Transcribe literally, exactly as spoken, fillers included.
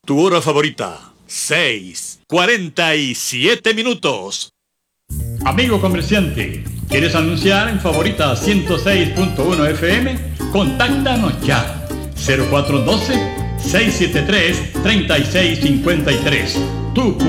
Tu hora favorita, seis, cuarenta y siete minutos. Amigo comerciante, ¿quieres anunciar en Favorita ciento seis punto uno F M? Contáctanos ya. cero cuatro uno dos, seis siete tres, tres seis cinco tres. Tu